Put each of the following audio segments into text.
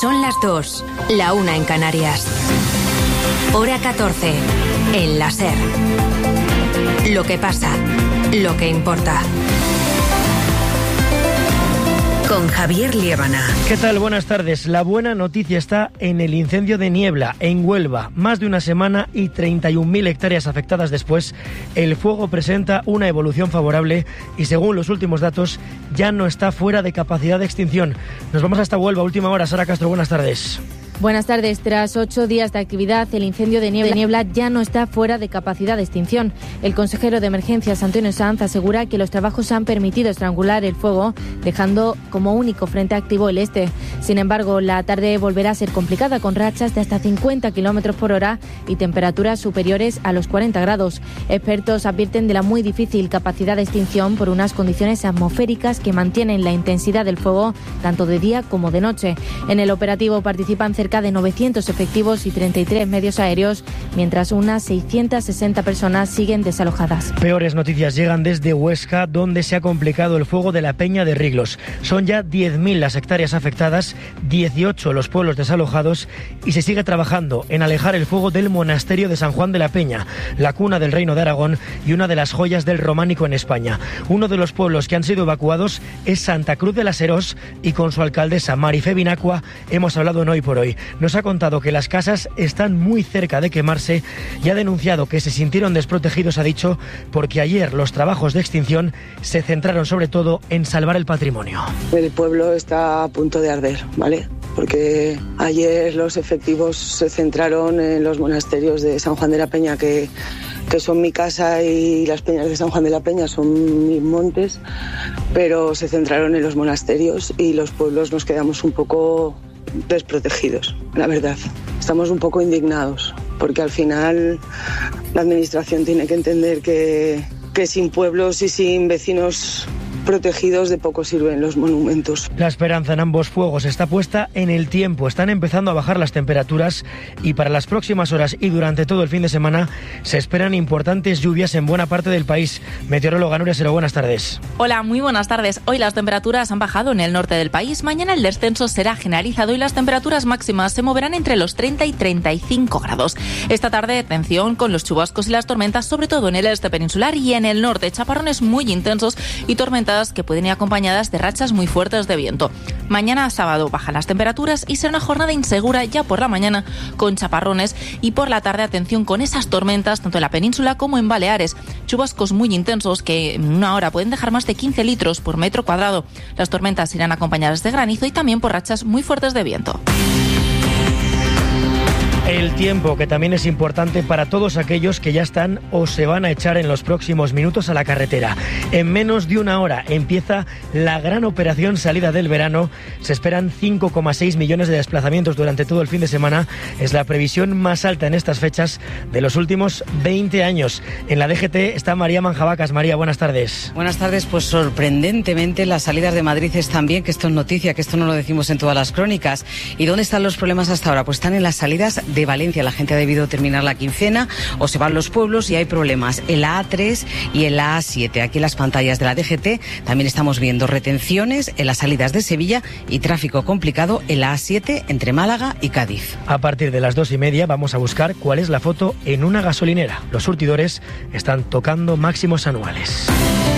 Son las 2, la 1 en Canarias. Hora 14, en la SER. Lo que pasa, lo que importa. Con Javier Liébana. ¿Qué tal? Buenas tardes. La buena noticia está en el incendio de Niebla, en Huelva. Más de una semana y 31.000 hectáreas afectadas después, el fuego presenta una evolución favorable y, según los últimos datos, ya no está fuera de capacidad de extinción. Nos vamos hasta Huelva, última hora. Sara Castro, buenas tardes. Buenas tardes. Tras 8 días de actividad, el incendio de Niebla ya no está fuera de capacidad de extinción. El consejero de Emergencias, Antonio Sanz, asegura que los trabajos han permitido estrangular el fuego, dejando como único frente activo el este. Sin embargo, la tarde volverá a ser complicada, con rachas de hasta 50 km por hora y temperaturas superiores a los 40 grados. Expertos advierten de la muy difícil capacidad de extinción por unas condiciones atmosféricas que mantienen la intensidad del fuego tanto de día como de noche. En el operativo participan cerca de 900 efectivos y 33 medios aéreos, mientras unas 660 personas siguen desalojadas. Peores noticias llegan desde Huesca, donde se ha complicado el fuego de la Peña de Riglos. Son ya 10.000 las hectáreas afectadas, 18 los pueblos desalojados y se sigue trabajando en alejar el fuego del monasterio de San Juan de la Peña, la cuna del Reino de Aragón y una de las joyas del románico en España. Uno de los pueblos que han sido evacuados es Santa Cruz de la Serós y con su alcaldesa Marifé Binacua hemos hablado en Hoy por Hoy. Nos ha contado que las casas están muy cerca de quemarse y ha denunciado que se sintieron desprotegidos, ha dicho, porque ayer los trabajos de extinción se centraron sobre todo en salvar el patrimonio. El pueblo está a punto de arder, ¿vale? Porque ayer los efectivos se centraron en los monasterios de San Juan de la Peña, que son mi casa, y las peñas de San Juan de la Peña son mis montes, pero se centraron en los monasterios y los pueblos nos quedamos un poco desprotegidos, la verdad. Estamos un poco indignados, porque al final la administración tiene que entender que sin pueblos y sin vecinos protegidos de poco sirven los monumentos. La esperanza en ambos fuegos está puesta en el tiempo. Están empezando a bajar las temperaturas y para las próximas horas y durante todo el fin de semana se esperan importantes lluvias en buena parte del país. Meteoróloga Nuria Sero, buenas tardes. Hola, muy buenas tardes. Hoy las temperaturas han bajado en el norte del país. Mañana el descenso será generalizado y las temperaturas máximas se moverán entre los 30 y 35 grados. Esta tarde, atención con los chubascos y las tormentas, sobre todo en el este peninsular y en el norte. Chaparrones muy intensos y tormentas que pueden ir acompañadas de rachas muy fuertes de viento. Mañana sábado bajan las temperaturas y será una jornada insegura ya por la mañana con chaparrones y por la tarde atención con esas tormentas tanto en la península como en Baleares. Chubascos muy intensos que en una hora pueden dejar más de 15 litros por metro cuadrado. Las tormentas irán acompañadas de granizo y también por rachas muy fuertes de viento. El tiempo, que también es importante para todos aquellos que ya están o se van a echar en los próximos minutos a la carretera. En menos de una hora empieza la gran operación salida del verano. Se esperan 5,6 millones de desplazamientos durante todo el fin de semana. Es la previsión más alta en estas fechas de los últimos 20 años. En la DGT está María Manjabacas. María, buenas tardes. Buenas tardes. Pues sorprendentemente las salidas de Madrid están bien, que esto es noticia, que esto no lo decimos en todas las crónicas. ¿Y dónde están los problemas hasta ahora? Pues están en las salidas de Valencia. La gente ha debido terminar la quincena o se van los pueblos y hay problemas en la A3 y en la A7. Aquí en las pantallas de la DGT también estamos viendo retenciones en las salidas de Sevilla y tráfico complicado en la A7 entre Málaga y Cádiz. A partir de las 2:30 vamos a buscar cuál es la foto en una gasolinera. Los surtidores están tocando máximos anuales.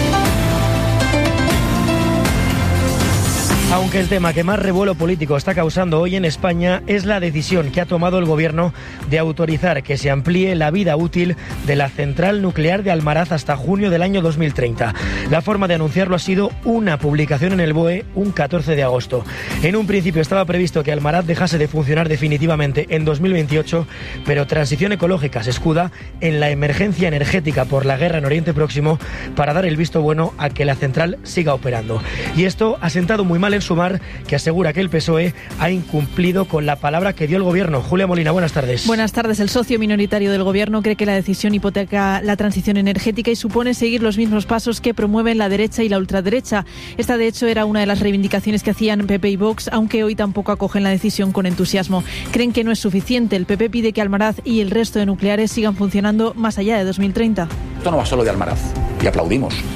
Aunque el tema que más revuelo político está causando hoy en España es la decisión que ha tomado el Gobierno de autorizar que se amplíe la vida útil de la central nuclear de Almaraz hasta junio del año 2030. La forma de anunciarlo ha sido una publicación en el BOE un 14 de agosto. En un principio estaba previsto que Almaraz dejase de funcionar definitivamente en 2028, pero Transición Ecológica se escuda en la emergencia energética por la guerra en Oriente Próximo para dar el visto bueno a que la central siga operando. Y esto ha sentado muy mal en Sumar, que asegura que el PSOE ha incumplido con la palabra que dio el Gobierno. Julia Molina, buenas tardes. Buenas tardes. El socio minoritario del Gobierno cree que la decisión hipoteca la transición energética y supone seguir los mismos pasos que promueven la derecha y la ultraderecha. Esta, de hecho, era una de las reivindicaciones que hacían PP y Vox, aunque hoy tampoco acogen la decisión con entusiasmo. Creen que no es suficiente. El PP pide que Almaraz y el resto de nucleares sigan funcionando más allá de 2030. Esto no va solo de Almaraz, y aplaudimos.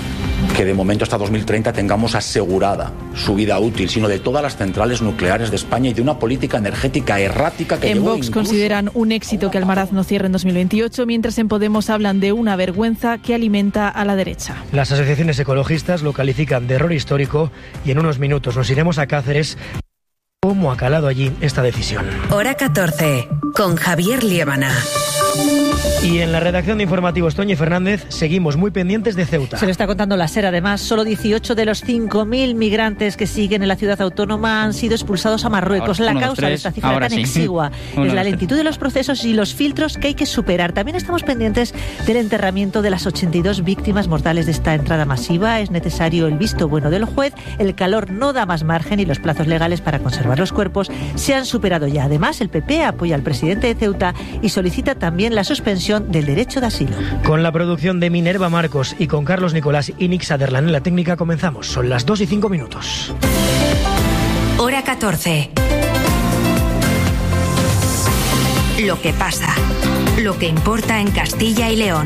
que de momento hasta 2030 tengamos asegurada su vida útil, sino de todas las centrales nucleares de España y de una política energética errática que en Vox consideran un éxito que Almaraz no cierre en 2028, mientras en Podemos hablan de una vergüenza que alimenta a la derecha. Las asociaciones ecologistas lo califican de error histórico y en unos minutos nos iremos a Cáceres. ¿Cómo ha calado allí esta decisión? Hora 14, con Javier Liébana. Y en la redacción de Informativos, Toñi Fernández, seguimos muy pendientes de Ceuta. Se lo está contando la SER, además. Solo 18 de los 5.000 migrantes que siguen en la ciudad autónoma han sido expulsados a Marruecos. La causa de esta cifra tan exigua es la lentitud de los procesos y los filtros que hay que superar. También estamos pendientes del enterramiento de las 82 víctimas mortales de esta entrada masiva. Es necesario el visto bueno del juez. El calor no da más margen y los plazos legales para conservar los cuerpos se han superado ya. Además, el PP apoya al presidente de Ceuta y solicita también la suspensión del derecho de asilo. Con la producción de Minerva Marcos y con Carlos Nicolás y Nick Sutherland en la técnica comenzamos. Son las 2:05. Hora 14. Lo que pasa. Lo que importa en Castilla y León.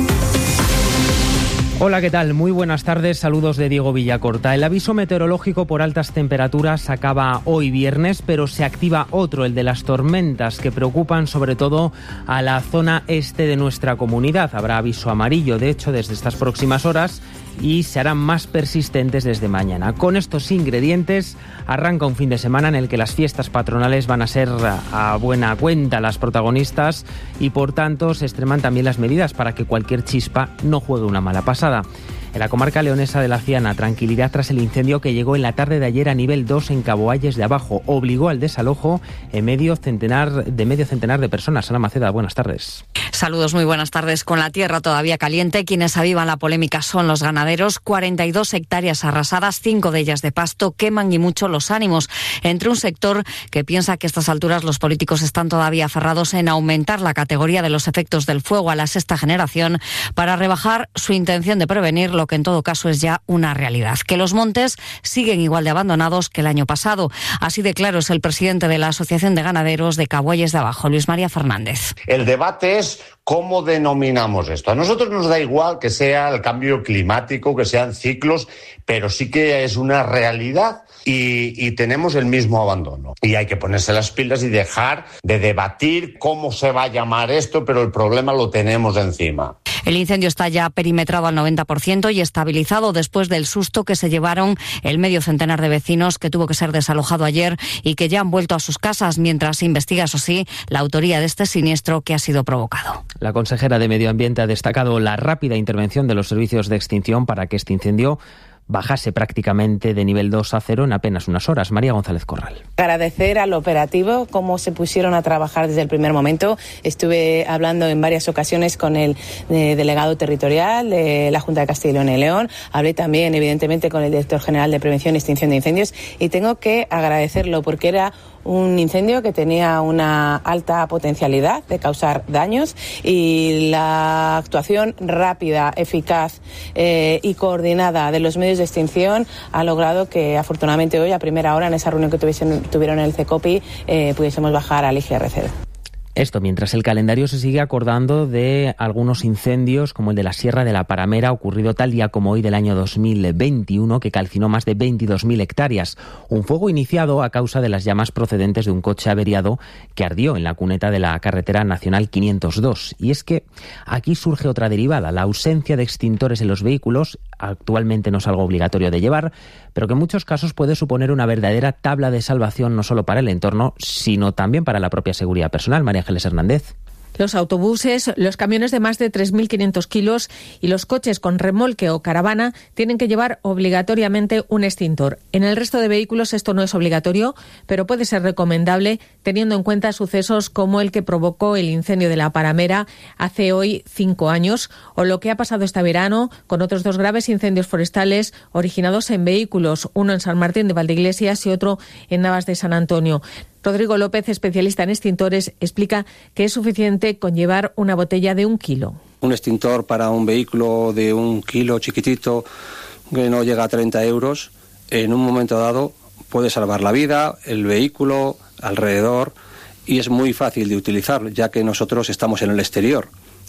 Hola, ¿qué tal? Muy buenas tardes, saludos de Diego Villacorta. El aviso meteorológico por altas temperaturas acaba hoy viernes, pero se activa otro, el de las tormentas, que preocupan sobre todo a la zona este de nuestra comunidad. Habrá aviso amarillo, de hecho, desde estas próximas horas y se harán más persistentes desde mañana. Con estos ingredientes arranca un fin de semana en el que las fiestas patronales van a ser a buena cuenta las protagonistas y por tanto se extreman también las medidas para que cualquier chispa no juegue una mala pasada. En la comarca leonesa de la Ciana, tranquilidad tras el incendio que llegó en la tarde de ayer a nivel 2 en Caboalles de Abajo. Obligó al desalojo de medio centenar de personas. Ana Maceda, buenas tardes. Saludos, muy buenas tardes. Con la tierra todavía caliente, quienes avivan la polémica son los ganaderos. 42 hectáreas arrasadas, 5 de ellas de pasto, queman y mucho los ánimos. Entre un sector que piensa que a estas alturas los políticos están todavía aferrados en aumentar la categoría de los efectos del fuego a la sexta generación para rebajar su intención de prevenir lo que en todo caso es ya una realidad, que los montes siguen igual de abandonados que el año pasado. Así de claro es el presidente de la Asociación de Ganaderos de Caboalles de Abajo, Luis María Fernández. El debate es cómo denominamos esto. A nosotros nos da igual que sea el cambio climático, que sean ciclos, pero sí que es una realidad y tenemos el mismo abandono. Y hay que ponerse las pilas y dejar de debatir cómo se va a llamar esto, pero el problema lo tenemos encima. El incendio está ya perimetrado al 90% y estabilizado después del susto que se llevaron el medio centenar de vecinos que tuvo que ser desalojado ayer y que ya han vuelto a sus casas mientras se investiga, eso sí, la autoría de este siniestro que ha sido provocado. La consejera de Medio Ambiente ha destacado la rápida intervención de los servicios de extinción para que este incendio bajase prácticamente de nivel 2 a 0 en apenas unas horas. María González Corral. Agradecer al operativo cómo se pusieron a trabajar desde el primer momento. Estuve hablando en varias ocasiones con el delegado territorial de la Junta de Castilla y León. Hablé también, evidentemente, con el director general de Prevención y Extinción de Incendios y tengo que agradecerlo porque era un incendio que tenía una alta potencialidad de causar daños y la actuación rápida, eficaz y coordinada de los medios de extinción ha logrado que afortunadamente hoy a primera hora en esa reunión que tuvieron en el CECOPI pudiésemos bajar al IGRC. Esto mientras el calendario se sigue acordando de algunos incendios como el de la Sierra de la Paramera, ocurrido tal día como hoy del año 2021, que calcinó más de 22.000 hectáreas. Un fuego iniciado a causa de las llamas procedentes de un coche averiado que ardió en la cuneta de la carretera nacional 502. Y es que aquí surge otra derivada, la ausencia de extintores en los vehículos. Actualmente no es algo obligatorio de llevar, pero que en muchos casos puede suponer una verdadera tabla de salvación no solo para el entorno, sino también para la propia seguridad personal. María Ángeles Hernández. Los autobuses, los camiones de más de 3.500 kilos y los coches con remolque o caravana tienen que llevar obligatoriamente un extintor. En el resto de vehículos esto no es obligatorio, pero puede ser recomendable teniendo en cuenta sucesos como el que provocó el incendio de la Paramera hace hoy 5 años o lo que ha pasado este verano con otros 2 graves incendios forestales originados en vehículos, uno en San Martín de Valdeiglesias y otro en Navas de San Antonio. Rodrigo López, especialista en extintores, explica que es suficiente con llevar una botella de 1 kilo. Un extintor para un vehículo de 1 kilo chiquitito que no llega a 30 euros, en un momento dado puede salvar la vida, el vehículo, alrededor, y es muy fácil de utilizar, ya que nosotros estamos en el exterior.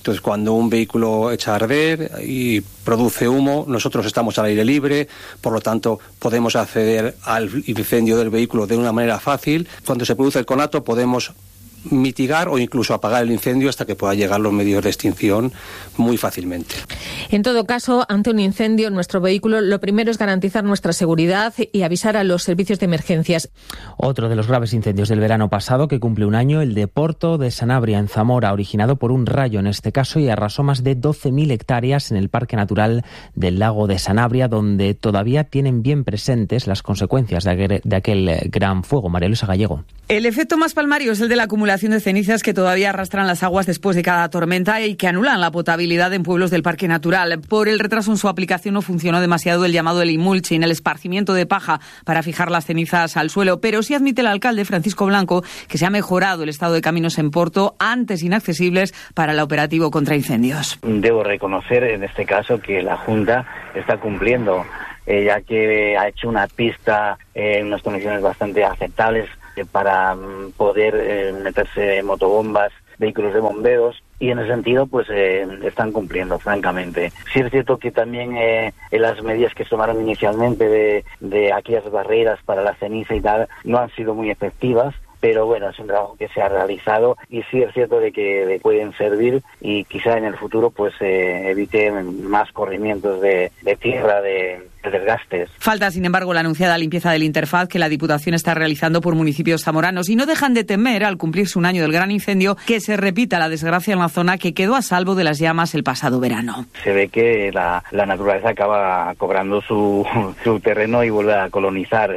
Entonces, cuando un vehículo echa a arder y produce humo, nosotros estamos al aire libre, por lo tanto podemos acceder al incendio del vehículo de una manera fácil. Cuando se produce el conato podemos mitigar o incluso apagar el incendio hasta que puedan llegar los medios de extinción muy fácilmente. En todo caso, ante un incendio en nuestro vehículo, lo primero es garantizar nuestra seguridad y avisar a los servicios de emergencias. Otro de los graves incendios del verano pasado, que cumple un año, el de Porto de Sanabria, en Zamora, originado por un rayo en este caso, y arrasó más de 12.000 hectáreas en el Parque Natural del Lago de Sanabria, donde todavía tienen bien presentes las consecuencias de aquel gran fuego. María Luisa Gallego. El efecto más palmario es el de la acumulación de cenizas que todavía arrastran las aguas después de cada tormenta y que anulan la potabilidad en pueblos del Parque Natural. Por el retraso en su aplicación no funcionó demasiado el llamado el mulching, el esparcimiento de paja para fijar las cenizas al suelo, pero sí admite el alcalde Francisco Blanco que se ha mejorado el estado de caminos en Porto, antes inaccesibles para el operativo contra incendios. Debo reconocer en este caso que la Junta está cumpliendo, ya que ha hecho una pista en unas condiciones bastante aceptables para poder meterse motobombas, vehículos de bomberos, y en ese sentido pues están cumpliendo, francamente. Sí es cierto que también las medidas que se tomaron inicialmente de aquellas barreras para la ceniza y tal no han sido muy efectivas, pero bueno, es un trabajo que se ha realizado y sí es cierto de que pueden servir y quizá en el futuro pues evite más corrimientos de tierra, de desgastes. Falta, sin embargo, la anunciada limpieza del interfaz que la Diputación está realizando por municipios zamoranos y no dejan de temer, al cumplirse un año del gran incendio, que se repita la desgracia en la zona que quedó a salvo de las llamas el pasado verano. Se ve que la naturaleza acaba cobrando su terreno y vuelve a colonizar.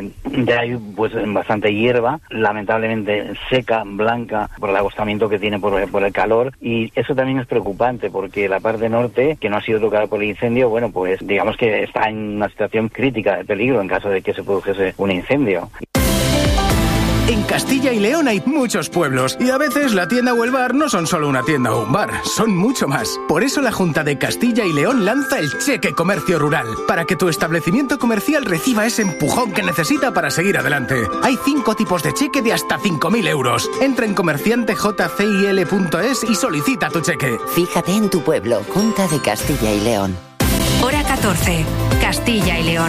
Ya hay pues bastante hierba, lamentablemente seca, blanca, por el agostamiento que tiene por el calor, y eso también es preocupante porque la parte norte, que no ha sido tocada por el incendio, bueno, pues digamos que está en una situación crítica de peligro en caso de que se produjese un incendio. En Castilla y León hay muchos pueblos y a veces la tienda o el bar no son solo una tienda o un bar, son mucho más. Por eso la Junta de Castilla y León lanza el Cheque Comercio Rural, para que tu establecimiento comercial reciba ese empujón que necesita para seguir adelante. Hay 5 tipos de cheque de hasta 5.000 euros. Entra en comerciantejcil.es y solicita tu cheque. Fíjate en tu pueblo, Junta de Castilla y León. Hora 14, Castilla y León.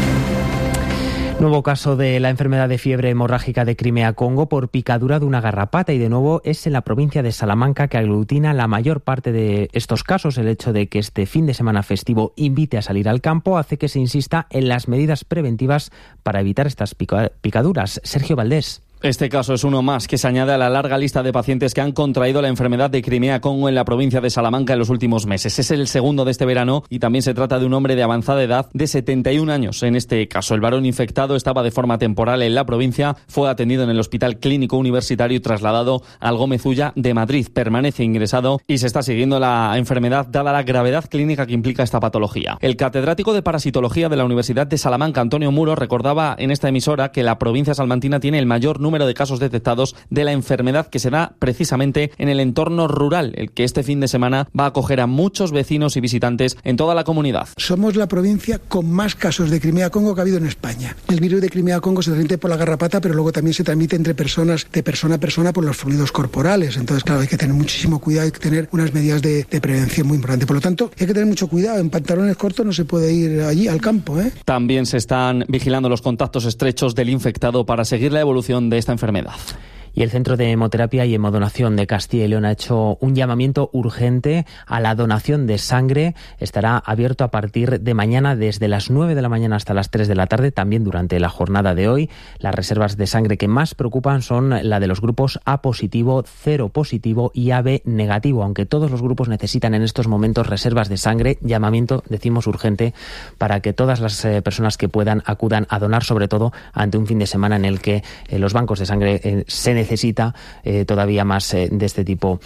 Nuevo caso de la enfermedad de fiebre hemorrágica de Crimea-Congo por picadura de una garrapata, y de nuevo es en la provincia de Salamanca que aglutina la mayor parte de estos casos. El hecho de que este fin de semana festivo invite a salir al campo hace que se insista en las medidas preventivas para evitar estas picaduras. Sergio Valdés. Este caso es uno más que se añade a la larga lista de pacientes que han contraído la enfermedad de Crimea-Congo en la provincia de Salamanca en los últimos meses. Es el segundo de este verano y también se trata de un hombre de avanzada edad de 71 años. En este caso, el varón infectado estaba de forma temporal en la provincia, fue atendido en el Hospital Clínico Universitario y trasladado al Gómez Ulla de Madrid. Permanece ingresado y se está siguiendo la enfermedad dada la gravedad clínica que implica esta patología. El catedrático de parasitología de la Universidad de Salamanca, Antonio Muro, recordaba en esta emisora que la provincia salmantina tiene el mayor número de casos detectados de la enfermedad, que se da precisamente en el entorno rural, el que este fin de semana va a acoger a muchos vecinos y visitantes en toda la comunidad. Somos la provincia con más casos de Crimea-Congo que ha habido en España. El virus de Crimea-Congo se transmite por la garrapata, pero luego también se transmite entre personas, de persona a persona, por los fluidos corporales. Entonces, claro, hay que tener muchísimo cuidado, hay que tener unas medidas de prevención muy importantes. Por lo tanto, hay que tener mucho cuidado. En pantalones cortos no se puede ir allí al campo, ¿eh? También se están vigilando los contactos estrechos del infectado para seguir la evolución de esta enfermedad. Y el Centro de Hemoterapia y Hemodonación de Castilla y León ha hecho un llamamiento urgente a la donación de sangre. Estará abierto a partir de mañana desde las 9 de la mañana hasta las 3 de la tarde, también durante la jornada de hoy. Las reservas de sangre que más preocupan son la de los grupos A positivo, 0 positivo y AB negativo, aunque todos los grupos necesitan en estos momentos reservas de sangre. Llamamiento, decimos, urgente para que todas las personas que puedan acudan a donar, sobre todo ante un fin de semana en el que los bancos de sangre se necesita todavía más de este tipo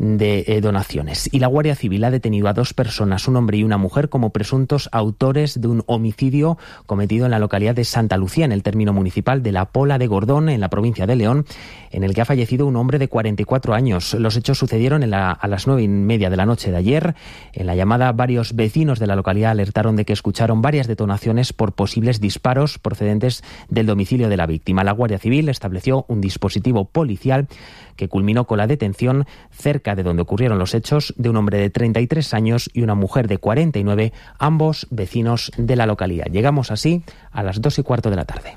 de donaciones. Y la Guardia Civil ha detenido a 2 personas, un hombre y una mujer, como presuntos autores de un homicidio cometido en la localidad de Santa Lucía, en el término municipal de La Pola de Gordón, en la provincia de León, en el que ha fallecido un hombre de 44 años. Los hechos sucedieron a las 9:30 de la noche de ayer. En la llamada, varios vecinos de la localidad alertaron de que escucharon varias detonaciones por posibles disparos procedentes del domicilio de la víctima. La Guardia Civil estableció un dispositivo policial que culminó con la detención cerca de donde ocurrieron los hechos de un hombre de 33 años y una mujer de 49, ambos vecinos de la localidad. Llegamos así a las 2:15 de la tarde.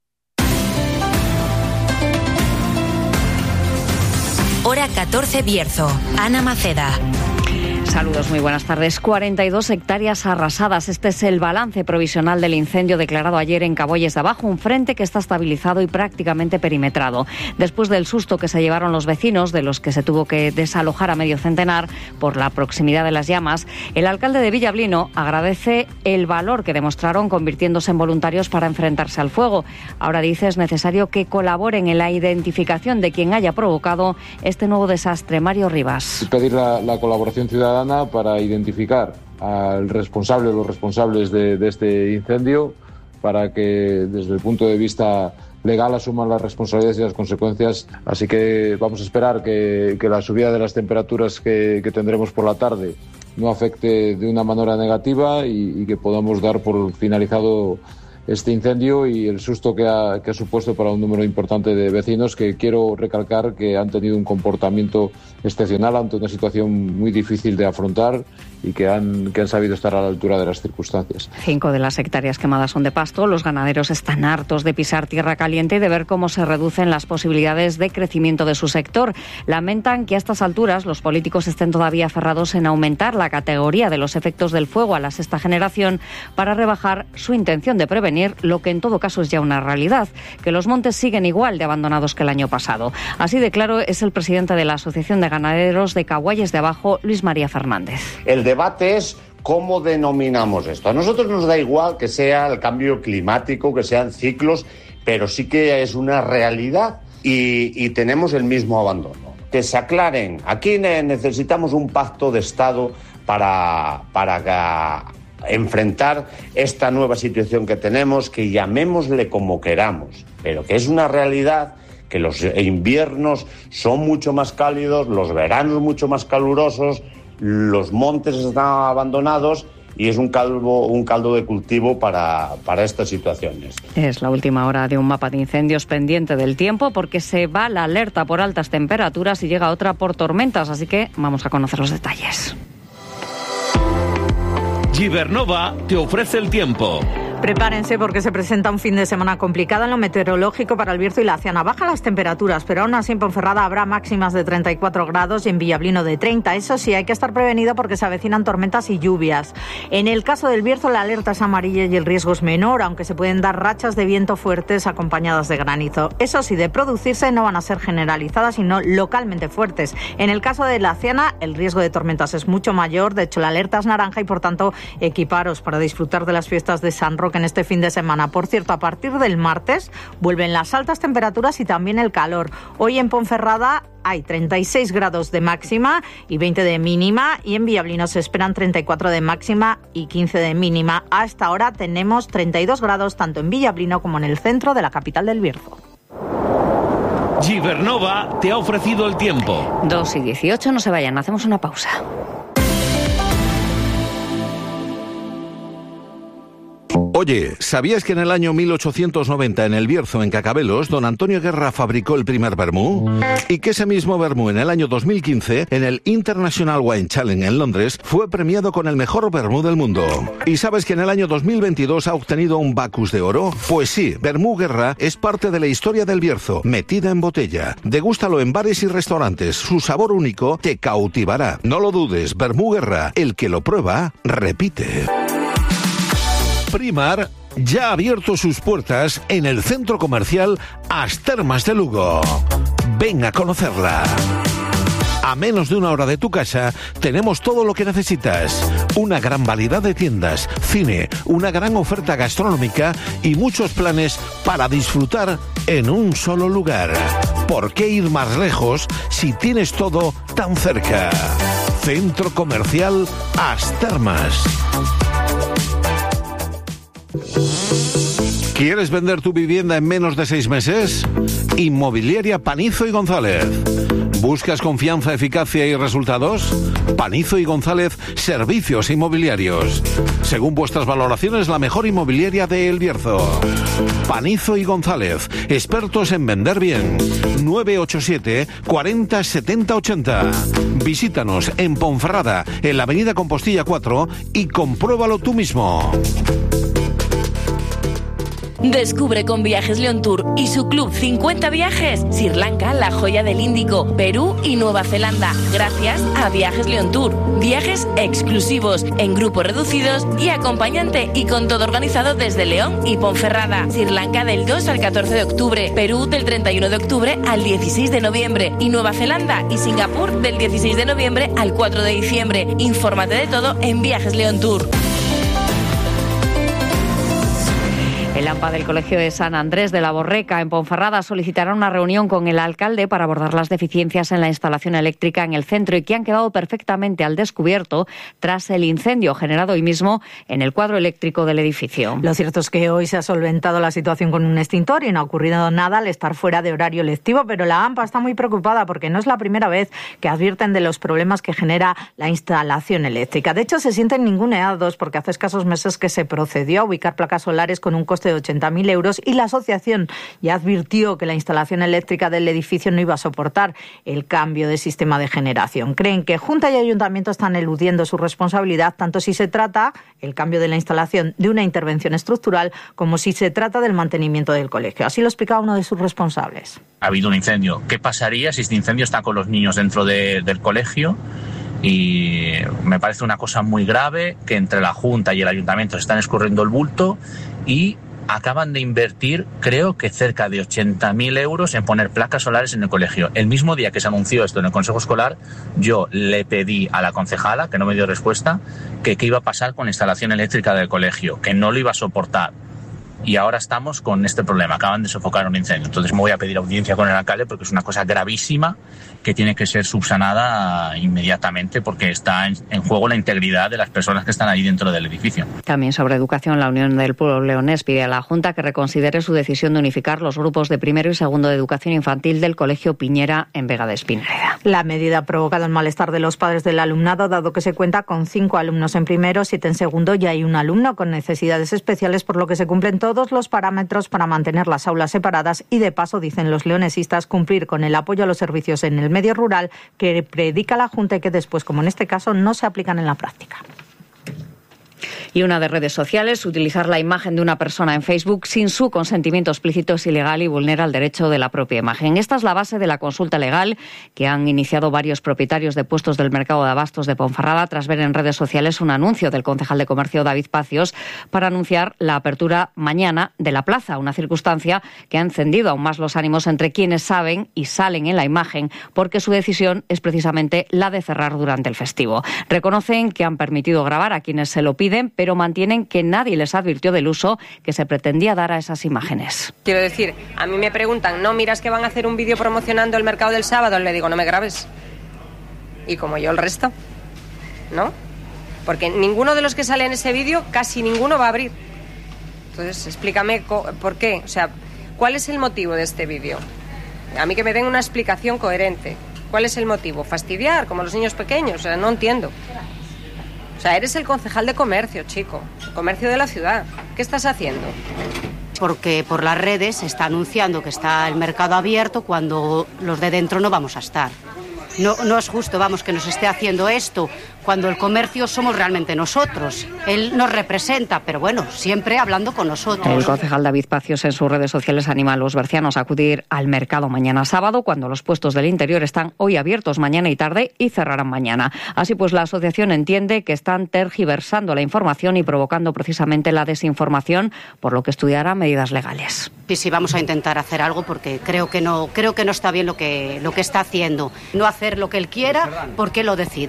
Hora 14 Bierzo. Ana Maceda. Saludos, muy buenas tardes. 42 hectáreas arrasadas. Este es el balance provisional del incendio declarado ayer en Caboyes de Abajo, un frente que está estabilizado y prácticamente perimetrado. Después del susto que se llevaron los vecinos, de los que se tuvo que desalojar a medio centenar por la proximidad de las llamas, el alcalde de Villablino agradece el valor que demostraron convirtiéndose en voluntarios para enfrentarse al fuego. Ahora dice es necesario que colaboren en la identificación de quien haya provocado este nuevo desastre. Mario Rivas. Pedir la colaboración ciudadana para identificar al responsable o los responsables de este incendio, para que desde el punto de vista legal asuman las responsabilidades y las consecuencias. Así que vamos a esperar que la subida de las temperaturas que tendremos por la tarde no afecte de una manera negativa y que podamos dar por finalizado este incendio y el susto que ha supuesto para un número importante de vecinos, que quiero recalcar que han tenido un comportamiento excepcional ante una situación muy difícil de afrontar y que han sabido estar a la altura de las circunstancias. 5 de las hectáreas quemadas son de pasto. Los ganaderos están hartos de pisar tierra caliente y de ver cómo se reducen las posibilidades de crecimiento de su sector. Lamentan que a estas alturas los políticos estén todavía aferrados en aumentar la categoría de los efectos del fuego a la sexta generación para rebajar su intención de prevenir lo que en todo caso es ya una realidad, que los montes siguen igual de abandonados que el año pasado. Así de claro es el presidente de la Asociación de Ganaderos de Caguayes de Abajo, Luis María Fernández. El debate es cómo denominamos esto. A nosotros nos da igual que sea el cambio climático, que sean ciclos, pero sí que es una realidad y tenemos el mismo abandono. Que se aclaren. Aquí necesitamos un pacto de Estado para enfrentar esta nueva situación que tenemos, que llamémosle como queramos, pero que es una realidad, que los inviernos son mucho más cálidos, los veranos mucho más calurosos, los montes están abandonados y es un caldo de cultivo para estas situaciones. Es la última hora de un mapa de incendios pendiente del tiempo, porque se va la alerta por altas temperaturas y llega otra por tormentas, así que vamos a conocer los detalles. Gibernova te ofrece el tiempo. Prepárense porque se presenta un fin de semana complicado en lo meteorológico para el Bierzo y la Ciana. Bajan las temperaturas, pero aún así en Ponferrada habrá máximas de 34 grados y en Villablino de 30. Eso sí, hay que estar prevenido porque se avecinan tormentas y lluvias. En el caso del Bierzo, la alerta es amarilla y el riesgo es menor, aunque se pueden dar rachas de viento fuertes acompañadas de granizo. Eso sí, de producirse no van a ser generalizadas, sino localmente fuertes. En el caso de la Ciana, el riesgo de tormentas es mucho mayor. De hecho, la alerta es naranja y, por tanto, equiparos para disfrutar de las fiestas de San Roque en este fin de semana. Por cierto, a partir del martes vuelven las altas temperaturas y también el calor. Hoy en Ponferrada hay 36 grados de máxima y 20 de mínima, y en Villablino se esperan 34 de máxima y 15 de mínima. A esta hora tenemos 32 grados tanto en Villablino como en el centro de la capital del Bierzo. Gibernova te ha ofrecido el tiempo. 2:18, no se vayan, hacemos una pausa. Oye, ¿sabías que en el año 1890 en el Bierzo, en Cacabelos, don Antonio Guerra fabricó el primer vermú? Y que ese mismo vermú en el año 2015, en el International Wine Challenge en Londres, fue premiado con el mejor vermú del mundo. ¿Y sabes que en el año 2022 ha obtenido un Bacus de oro? Pues sí, Vermú Guerra es parte de la historia del Bierzo, metida en botella. Degústalo en bares y restaurantes, su sabor único te cautivará. No lo dudes, Vermú Guerra, el que lo prueba, repite. Primar ya ha abierto sus puertas en el centro comercial As Termas de Lugo. Ven a conocerla. A menos de una hora de tu casa tenemos todo lo que necesitas. Una gran variedad de tiendas, cine, una gran oferta gastronómica y muchos planes para disfrutar en un solo lugar. ¿Por qué ir más lejos si tienes todo tan cerca? Centro Comercial As Termas. ¿Quieres vender tu vivienda en menos de 6 meses? Inmobiliaria Panizo y González. ¿Buscas confianza, eficacia y resultados? Panizo y González, Servicios Inmobiliarios. Según vuestras valoraciones, la mejor inmobiliaria de El Bierzo. Panizo y González, expertos en vender bien. 987 40 70 80. Visítanos en Ponferrada, en la avenida Compostilla 4 y compruébalo tú mismo. Descubre con Viajes León Tour y su club 50 viajes Sri Lanka, la joya del Índico, Perú y Nueva Zelanda, gracias a Viajes León Tour. Viajes exclusivos, en grupos reducidos y acompañante, y con todo organizado desde León y Ponferrada. Sri Lanka del 2 al 14 de octubre, Perú del 31 de octubre al 16 de noviembre y Nueva Zelanda y Singapur del 16 de noviembre al 4 de diciembre. Infórmate de todo en Viajes León Tour. El AMPA del Colegio de San Andrés de la Borreca, en Ponferrada, solicitará una reunión con el alcalde para abordar las deficiencias en la instalación eléctrica en el centro y que han quedado perfectamente al descubierto tras el incendio generado hoy mismo en el cuadro eléctrico del edificio. Lo cierto es que hoy se ha solventado la situación con un extintor y no ha ocurrido nada al estar fuera de horario lectivo, pero la AMPA está muy preocupada porque no es la primera vez que advierten de los problemas que genera la instalación eléctrica. De hecho, se sienten ninguneados porque hace escasos meses que se procedió a ubicar placas solares con un coste de 80.000 euros y la asociación ya advirtió que la instalación eléctrica del edificio no iba a soportar el cambio de sistema de generación. Creen que Junta y Ayuntamiento están eludiendo su responsabilidad, tanto si se trata, el cambio de la instalación, de una intervención estructural, como si se trata del mantenimiento del colegio. Así lo explicaba uno de sus responsables. Ha habido un incendio. ¿Qué pasaría si este incendio está con los niños dentro del colegio? Y me parece una cosa muy grave que entre la Junta y el Ayuntamiento se están escurriendo el bulto y acaban de invertir, creo que cerca de 80.000 euros en poner placas solares en el colegio. El mismo día que se anunció esto en el Consejo Escolar, yo le pedí a la concejala, que no me dio respuesta, que qué iba a pasar con la instalación eléctrica del colegio, que no lo iba a soportar. Y ahora estamos con este problema, acaban de sofocar un incendio. Entonces me voy a pedir audiencia con el alcalde porque es una cosa gravísima que tiene que ser subsanada inmediatamente porque está en juego la integridad de las personas que están ahí dentro del edificio. También sobre educación, la Unión del Pueblo Leonés pide a la Junta que reconsidere su decisión de unificar los grupos de primero y segundo de educación infantil del Colegio Piñera en Vega de Espinareda. La medida ha provocado el malestar de los padres del alumnado, dado que se cuenta con 5 alumnos en primero, 7 en segundo y hay un alumno con necesidades especiales, por lo que se cumplen todos los parámetros para mantener las aulas separadas y, de paso, dicen los leonesistas, cumplir con el apoyo a los servicios en el medio rural que predica la Junta y que después, como en este caso, no se aplican en la práctica. Y una de redes sociales, utilizar la imagen de una persona en Facebook sin su consentimiento explícito es ilegal y vulnera el derecho de la propia imagen. Esta es la base de la consulta legal que han iniciado varios propietarios de puestos del mercado de abastos de Ponferrada tras ver en redes sociales un anuncio del concejal de comercio David Pacios para anunciar la apertura mañana de la plaza, una circunstancia que ha encendido aún más los ánimos entre quienes saben y salen en la imagen porque su decisión es precisamente la de cerrar durante el festivo. Reconocen que han permitido grabar a quienes se lo piden, pero mantienen que nadie les advirtió del uso que se pretendía dar a esas imágenes. Quiero decir, a mí me preguntan, no, miras que van a hacer un vídeo promocionando el mercado del sábado, le digo, no me grabes. Y como yo el resto, ¿no? Porque ninguno de los que sale en ese vídeo, casi ninguno va a abrir. Entonces, explícame por qué, o sea, ¿cuál es el motivo de este vídeo? A mí que me den una explicación coherente. ¿Cuál es el motivo? ¿Fastidiar, como los niños pequeños? O sea, no entiendo. O sea, eres el concejal de comercio, chico. Comercio de la ciudad. ¿Qué estás haciendo? Porque por las redes se está anunciando que está el mercado abierto cuando los de dentro no vamos a estar. No es justo, vamos, que nos esté haciendo esto cuando el comercio somos realmente nosotros. Él nos representa, pero bueno, siempre hablando con nosotros. El concejal David Pacios en sus redes sociales anima a los bercianos a acudir al mercado mañana sábado, cuando los puestos del interior están hoy abiertos mañana y tarde y cerrarán mañana. Así pues, la asociación entiende que están tergiversando la información y provocando precisamente la desinformación, por lo que estudiará medidas legales. Sí, vamos a intentar hacer algo porque creo que no está bien lo que está haciendo. No hacer lo que él quiera porque lo decida.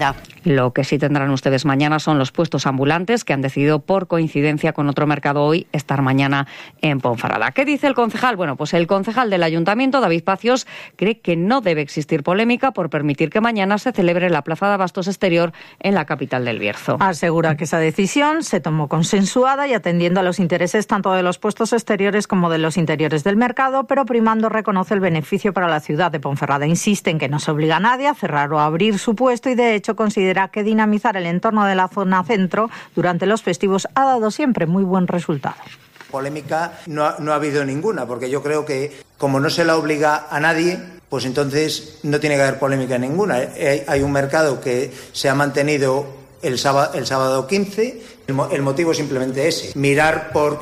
Lo que sí tendrán ustedes mañana son los puestos ambulantes que han decidido, por coincidencia con otro mercado hoy, estar mañana en Ponferrada. ¿Qué dice el concejal? Bueno, pues el concejal del Ayuntamiento, David Pacios, cree que no debe existir polémica por permitir que mañana se celebre la Plaza de Abastos Exterior en la capital del Bierzo. Asegura que esa decisión se tomó consensuada y atendiendo a los intereses tanto de los puestos exteriores como de los interiores del mercado, pero primando reconoce el beneficio para la ciudad de Ponferrada. Insiste en que no se obliga a nadie a cerrar o a abrir su puesto y de hecho considera que dinamizar el entorno de la zona centro durante los festivos ha dado siempre muy buen resultado. Polémica no ha habido ninguna, porque yo creo que como no se la obliga a nadie, pues entonces no tiene que haber polémica ninguna. Hay un mercado que se ha mantenido el sábado 15, el motivo es simplemente ese, mirar por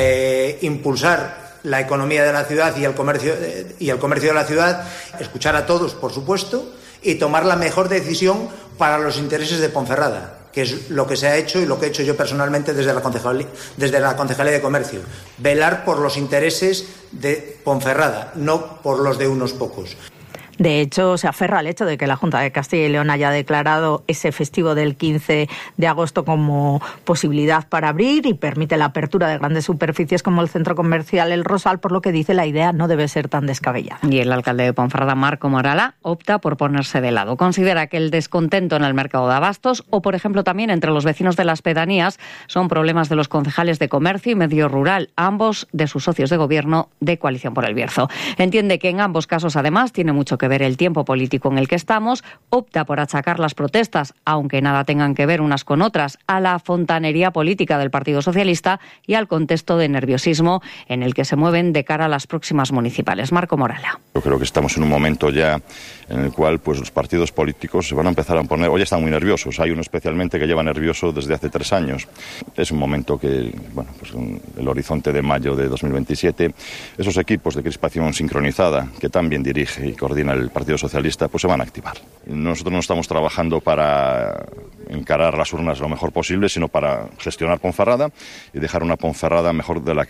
impulsar la economía de la ciudad y el comercio de la ciudad, escuchar a todos, por supuesto, y tomar la mejor decisión para los intereses de Ponferrada, que es lo que se ha hecho y lo que he hecho yo personalmente desde la Concejalía de Comercio. Velar por los intereses de Ponferrada, no por los de unos pocos. De hecho, se aferra al hecho de que la Junta de Castilla y León haya declarado ese festivo del 15 de agosto como posibilidad para abrir y permite la apertura de grandes superficies como el centro comercial El Rosal, por lo que dice la idea no debe ser tan descabellada. Y el alcalde de Ponferrada, Marco Morala, opta por ponerse de lado. Considera que el descontento en el mercado de abastos o, por ejemplo, también entre los vecinos de las pedanías son problemas de los concejales de comercio y medio rural, ambos de sus socios de gobierno de Coalición por el Bierzo. Entiende que en ambos casos, además, tiene mucho que ver el tiempo político en el que estamos, opta por achacar las protestas, aunque nada tengan que ver unas con otras, a la fontanería política del Partido Socialista y al contexto de nerviosismo en el que se mueven de cara a las próximas municipales. Marco Morala. Yo creo que estamos en un momento ya en el cual pues los partidos políticos se van a empezar a poner, hoy están muy nerviosos, hay uno especialmente que lleva nervioso desde hace 3 años. Es un momento que, bueno, pues el horizonte de mayo de 2027, esos equipos de crispación sincronizada que también dirige y coordina el Partido Socialista, pues se van a activar. Nosotros no estamos trabajando para encarar las urnas lo mejor posible, sino para gestionar Ponferrada y dejar una Ponferrada mejor de la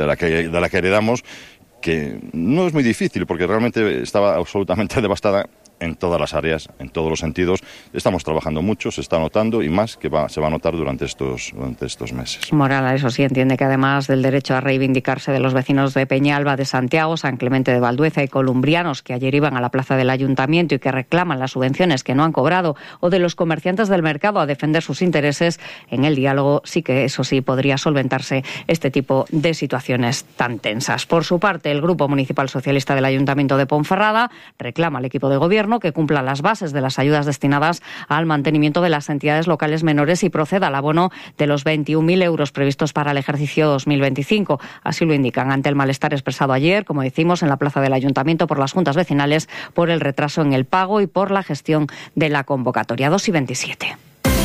que heredamos, que no es muy difícil porque realmente estaba absolutamente devastada en todas las áreas, en todos los sentidos. Estamos trabajando mucho, se está notando y más que se va a notar durante estos meses. Morala, eso sí, entiende que además del derecho a reivindicarse de los vecinos de Peñalba, de Santiago, San Clemente de Valdueza y columbrianos que ayer iban a la plaza del Ayuntamiento y que reclaman las subvenciones que no han cobrado, o de los comerciantes del mercado a defender sus intereses, en el diálogo sí que, eso sí, podría solventarse este tipo de situaciones tan tensas. Por su parte, el Grupo Municipal Socialista del Ayuntamiento de Ponferrada reclama al equipo de gobierno que cumpla las bases de las ayudas destinadas al mantenimiento de las entidades locales menores y proceda al abono de los 21.000 euros previstos para el ejercicio 2025. Así lo indican ante el malestar expresado ayer, como decimos, en la plaza del Ayuntamiento por las juntas vecinales, por el retraso en el pago y por la gestión de la convocatoria. 2:27.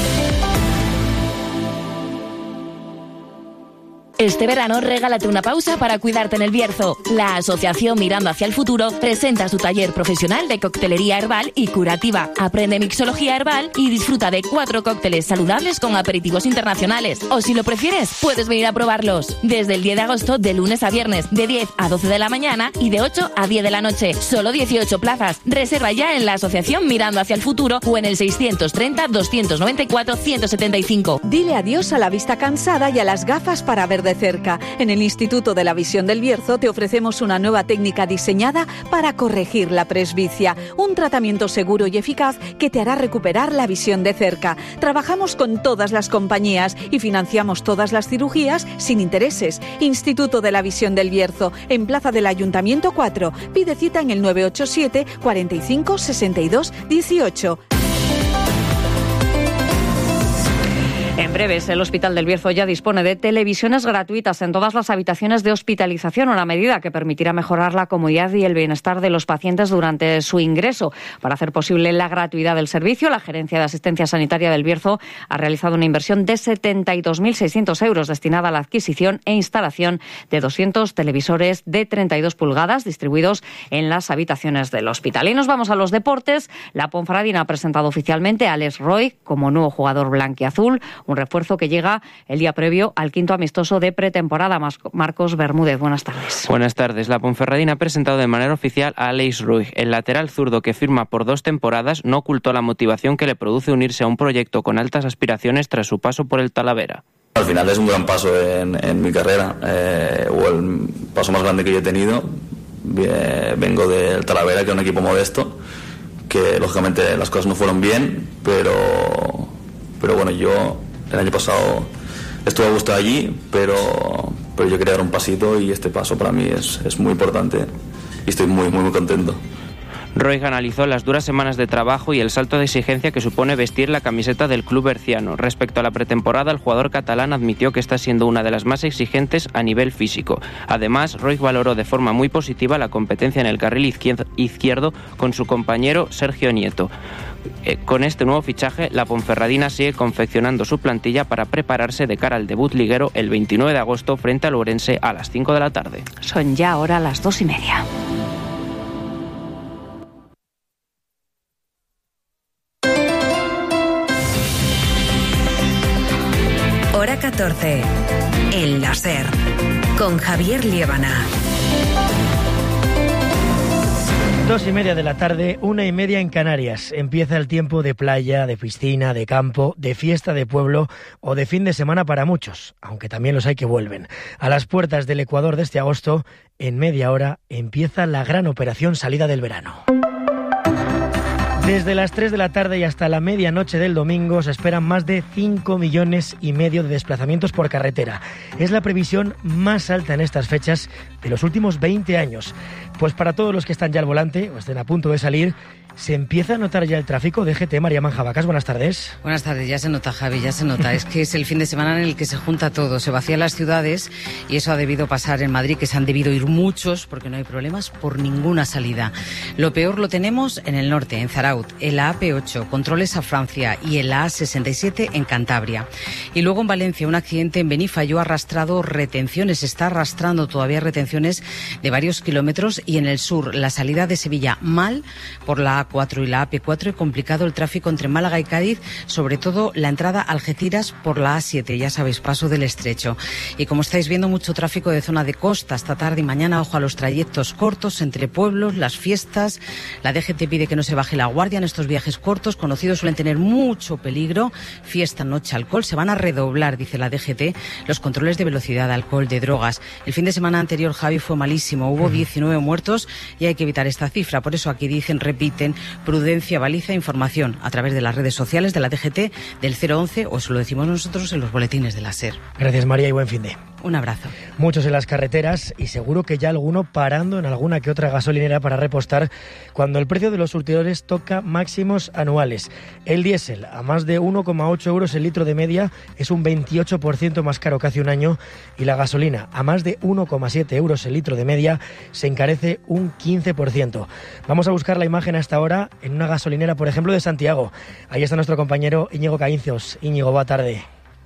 Este verano regálate una pausa para cuidarte en el Bierzo. La Asociación Mirando hacia el Futuro presenta su taller profesional de coctelería herbal y curativa. Aprende mixología herbal y disfruta de 4 cócteles saludables con aperitivos internacionales. O si lo prefieres, puedes venir a probarlos. Desde el 10 de agosto, de lunes a viernes, de 10 a 12 de la mañana y de 8 a 10 de la noche. Solo 18 plazas. Reserva ya en la Asociación Mirando hacia el Futuro o en el 630-294-175. Dile adiós a la vista cansada y a las gafas para ver de cerca. En el Instituto de la Visión del Bierzo te ofrecemos una nueva técnica diseñada para corregir la presbicia, un tratamiento seguro y eficaz que te hará recuperar la visión de cerca. Trabajamos con todas las compañías y financiamos todas las cirugías sin intereses. Instituto de la Visión del Bierzo, en Plaza del Ayuntamiento 4. Pide cita en el 987 45 62 18. En breves, el Hospital del Bierzo ya dispone de televisiones gratuitas en todas las habitaciones de hospitalización, una medida que permitirá mejorar la comodidad y el bienestar de los pacientes durante su ingreso. Para hacer posible la gratuidad del servicio, la Gerencia de Asistencia Sanitaria del Bierzo ha realizado una inversión de 72.600 euros destinada a la adquisición e instalación de 200 televisores de 32 pulgadas distribuidos en las habitaciones del hospital. Y nos vamos a los deportes. La Ponferradina ha presentado oficialmente a Alex Roy como nuevo jugador blanquiazul, Un refuerzo que llega el día previo al quinto amistoso de pretemporada. Marcos Bermúdez, buenas tardes. Buenas tardes. La Ponferradina ha presentado de manera oficial a Aleix Ruiz. El lateral zurdo, que firma por 2 temporadas, no ocultó la motivación que le produce unirse a un proyecto con altas aspiraciones tras su paso por el Talavera. Al final es un gran paso en mi carrera, o el paso más grande que yo he tenido. Vengo del Talavera, que es un equipo modesto, que lógicamente las cosas no fueron bien, pero bueno, yo el año pasado estuve a gusto allí, pero yo quería dar un pasito y este paso para mí es muy importante y estoy muy contento. Roig analizó las duras semanas de trabajo y el salto de exigencia que supone vestir la camiseta del club berciano. Respecto a la pretemporada, el jugador catalán admitió que está siendo una de las más exigentes a nivel físico. Además, Roig valoró de forma muy positiva la competencia en el carril izquierdo con su compañero Sergio Nieto. Con este nuevo fichaje, la Ponferradina sigue confeccionando su plantilla para prepararse de cara al debut liguero el 29 de agosto frente al Ourense a las 5 de la tarde. Son ya ahora las 2:30. Hora 14. En la SER. Con Javier Liébana. 2:30 de la tarde, 1:30 en Canarias. Empieza el tiempo de playa, de piscina, de campo, de fiesta de pueblo o de fin de semana para muchos, aunque también los hay que vuelven. A las puertas del Ecuador de este agosto, en media hora, empieza la gran operación salida del verano. Desde las 3 de la tarde y hasta la medianoche del domingo se esperan más de 5,5 millones de desplazamientos por carretera. Es la previsión más alta en estas fechas de los últimos 20 años. Pues para todos los que están ya al volante o estén a punto de salir, ¿se empieza a notar ya el tráfico? DGT, María Manjabacas, buenas tardes. Buenas tardes, ya se nota, Javi, ya se nota. Es que es el fin de semana en el que se junta todo, se vacían las ciudades y eso ha debido pasar en Madrid, que se han debido ir muchos porque no hay problemas por ninguna salida. Lo peor lo tenemos en el norte, en Zaraut, en la AP8, controles a Francia y en la A67 en Cantabria. Y luego en Valencia, un accidente en Benifayó ha arrastrado retenciones, está arrastrando todavía retenciones de varios kilómetros, y en el sur, la salida de Sevilla mal por la A4 y la AP4 y complicado el tráfico entre Málaga y Cádiz, sobre todo la entrada a Algeciras por la A7, ya sabéis, paso del Estrecho. Y como estáis viendo, mucho tráfico de zona de costa esta tarde y mañana. Ojo a los trayectos cortos entre pueblos, las fiestas. La DGT pide que no se baje la guardia en estos viajes cortos, conocidos suelen tener mucho peligro. Fiesta, noche, alcohol, se van a redoblar, dice la DGT, los controles de velocidad, alcohol, de drogas. El fin de semana anterior, Javi, fue malísimo, hubo 19 muertos y hay que evitar esta cifra. Por eso aquí dicen, repiten, prudencia, baliza, información a través de las redes sociales de la DGT, del 011, o eso lo decimos nosotros en los boletines de la SER. Gracias, María, y buen fin de. Un abrazo. Muchos en las carreteras y seguro que ya alguno parando en alguna que otra gasolinera para repostar cuando el precio de los surtidores toca máximos anuales. El diésel a más de 1,8 euros el litro de media es un 28% más caro que hace un año, y la gasolina a más de 1,7 euros el litro de media se encarece un 15%. Vamos a buscar la imagen hasta ahora en una gasolinera, por ejemplo, de Santiago. Ahí está nuestro compañero Íñigo Caíncios. Íñigo, buena tarde.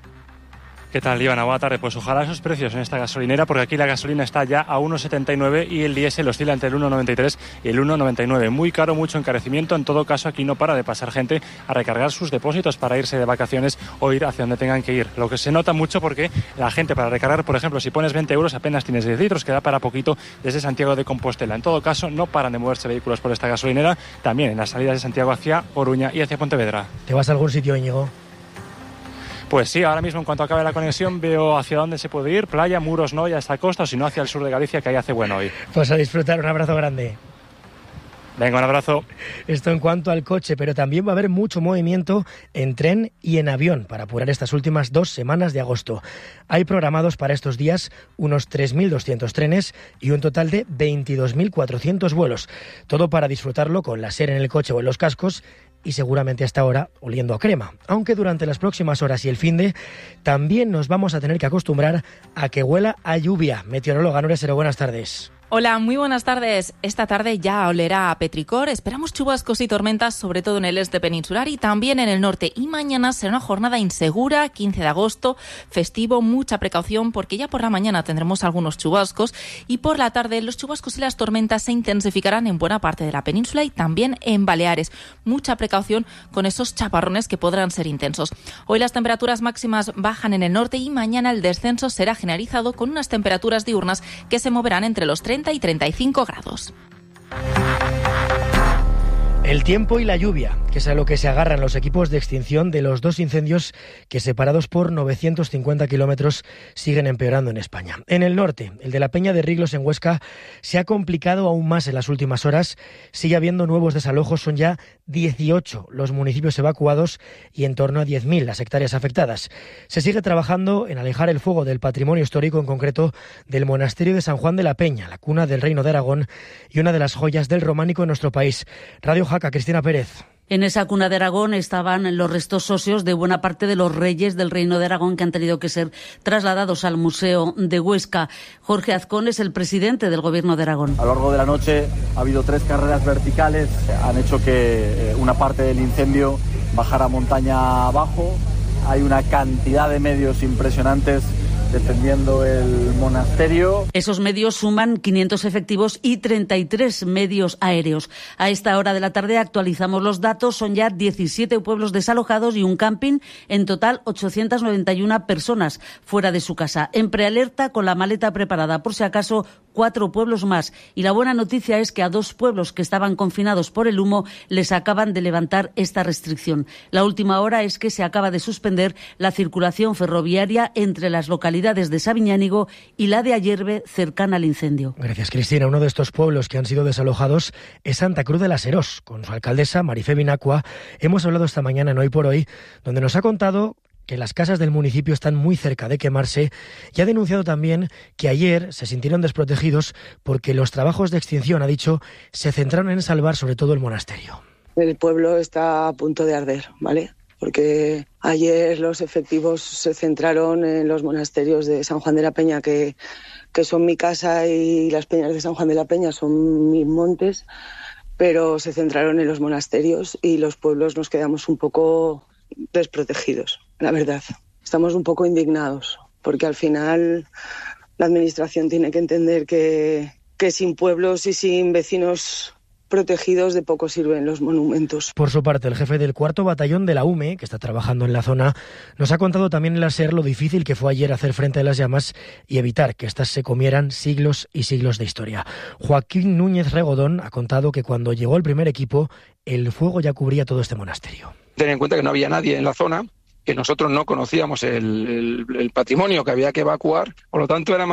¿Qué tal, Ivana? Buena tarde. Pues ojalá esos precios en esta gasolinera, porque aquí la gasolina está ya a 1,79 y el diésel oscila entre el 1,93 y el 1,99. Muy caro, mucho encarecimiento. En todo caso, aquí no para de pasar gente a recargar sus depósitos para irse de vacaciones o ir hacia donde tengan que ir. Lo que se nota mucho porque la gente para recargar, por ejemplo, si pones 20 euros apenas tienes 10 litros, que da para poquito desde Santiago de Compostela. En todo caso, no paran de moverse vehículos por esta gasolinera, también en las salidas de Santiago hacia Coruña y hacia Pontevedra. ¿Te vas a algún sitio, Íñigo? Pues sí, ahora mismo en cuanto acabe la conexión veo hacia dónde se puede ir, playa, Muros no, ya está costa, o si no hacia el sur de Galicia, que ahí hace bueno hoy. Pues a disfrutar, un abrazo grande. Venga, un abrazo. Esto en cuanto al coche, pero también va a haber mucho movimiento en tren y en avión para apurar estas últimas 2 semanas de agosto. Hay programados para estos días unos 3.200 trenes y un total de 22.400 vuelos. Todo para disfrutarlo con la SER en el coche o en los cascos, y seguramente hasta ahora oliendo a crema. Aunque durante las próximas horas y el finde también nos vamos a tener que acostumbrar a que huela a lluvia. Meteoróloga Nuria Sero, buenas tardes. Hola, muy buenas tardes. Esta tarde ya olerá a petricor. Esperamos chubascos y tormentas, sobre todo en el este peninsular y también en el norte. Y mañana será una jornada insegura, 15 de agosto, festivo, mucha precaución porque ya por la mañana tendremos algunos chubascos y por la tarde los chubascos y las tormentas se intensificarán en buena parte de la península y también en Baleares. Mucha precaución con esos chaparrones que podrán ser intensos. Hoy las temperaturas máximas bajan en el norte y mañana el descenso será generalizado con unas temperaturas diurnas que se moverán entre los 30 y 35 grados. El tiempo y la lluvia, que es a lo que se agarran los equipos de extinción de los 2 incendios que, separados por 950 kilómetros, siguen empeorando en España. En el norte, el de la Peña de Riglos en Huesca se ha complicado aún más en las últimas horas. Sigue habiendo nuevos desalojos, son ya 18 los municipios evacuados y en torno a 10.000 las hectáreas afectadas. Se sigue trabajando en alejar el fuego del patrimonio histórico, en concreto del monasterio de San Juan de la Peña, la cuna del Reino de Aragón y una de las joyas del románico en nuestro país. Radio Jaca, Cristina Pérez. En esa cuna de Aragón estaban los restos óseos de buena parte de los reyes del Reino de Aragón que han tenido que ser trasladados al Museo de Huesca. Jorge Azcón es el presidente del Gobierno de Aragón. A lo largo de la noche ha habido 3 carreras verticales, han hecho que una parte del incendio bajara montaña abajo. Hay una cantidad de medios impresionantes defendiendo el monasterio. Esos medios suman 500 efectivos y 33 medios aéreos. A esta hora de la tarde actualizamos los datos. Son ya 17 pueblos desalojados y un camping. En total, 891 personas fuera de su casa. En prealerta, con la maleta preparada por si acaso, 4 pueblos más. Y la buena noticia es que a 2 pueblos que estaban confinados por el humo les acaban de levantar esta restricción. La última hora es que se acaba de suspender la circulación ferroviaria entre las localidades de Sabiñánigo y la de Ayerbe, cercana al incendio. Gracias, Cristina. Uno de estos pueblos que han sido desalojados es Santa Cruz de la Serós. Con su alcaldesa, Marifé Binacua, hemos hablado esta mañana en Hoy por Hoy, donde nos ha contado que las casas del municipio están muy cerca de quemarse y ha denunciado también que ayer se sintieron desprotegidos porque los trabajos de extinción, ha dicho, se centraron en salvar sobre todo el monasterio. El pueblo está a punto de arder, ¿vale? Porque ayer los efectivos se centraron en los monasterios de San Juan de la Peña, que son mi casa, y las peñas de San Juan de la Peña son mis montes, pero se centraron en los monasterios y los pueblos nos quedamos un poco desprotegidos, la verdad. Estamos un poco indignados, porque al final la administración tiene que entender que sin pueblos y sin vecinos protegidos de poco sirven los monumentos. Por su parte, el jefe del 4º Batallón de la UME, que está trabajando en la zona, nos ha contado también en la SER lo difícil que fue ayer hacer frente a las llamas y evitar que éstas se comieran siglos y siglos de historia. Joaquín Núñez Regodón ha contado que cuando llegó el primer equipo, el fuego ya cubría todo este monasterio. Ten en cuenta que no había nadie en la zona, que nosotros no conocíamos el patrimonio que había que evacuar, por lo tanto era